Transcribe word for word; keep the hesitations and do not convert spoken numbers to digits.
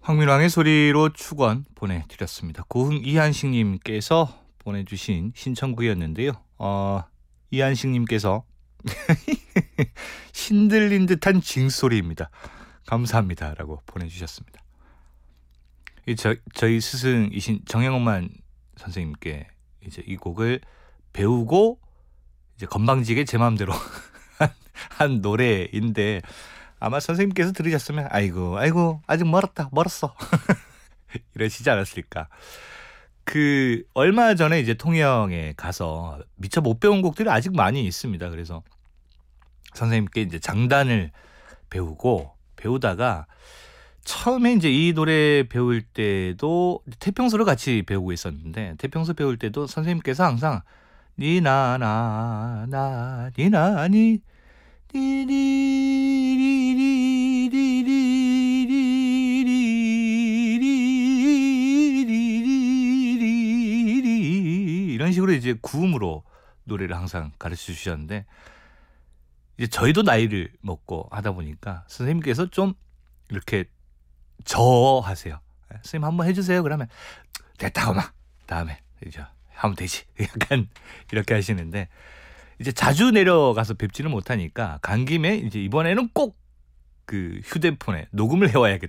황민왕의 소리로 축원 보내드렸습니다. 고흥 이한식님께서 보내주신 신청구였는데요. 어, 이한식님께서 신들린 듯한 징소리입니다. 감사합니다. 라고 보내주셨습니다. 이 저, 저희 스승이신 정영만 선생님께 이제 이 곡을 배우고 이제 건방지게 제 마음대로 한, 한 노래인데 아마 선생님께서 들으셨으면 아이고 아이고 아직 멀었다 멀었어 이러시지 않았을까. 그 얼마 전에 이제 통영에 가서 미처 못 배운 곡들이 아직 많이 있습니다. 그래서 선생님께 이제 장단을 배우고 배우다가 처음에 이제 이 노래 배울 때도 태평소를 같이 배우고 있었는데 태평소 배울 때도 선생님께서 항상 니나나 나 니나니 이런 식으로 이제 구음으로 노래를 항상 가르쳐 주셨는데 이제 저희도 나이를 먹고 하다 보니까 선생님께서 좀 이렇게 저하세요. 선생님 한번 해주세요. 그러면 됐다 엄마 다음에 이제 하면 되지. 약간 이렇게 하시는데 이제 자주 내려가서 뵙지는 못하니까 간 김에 이제 이번에는 꼭 그 휴대폰에 녹음을 해와야겠다.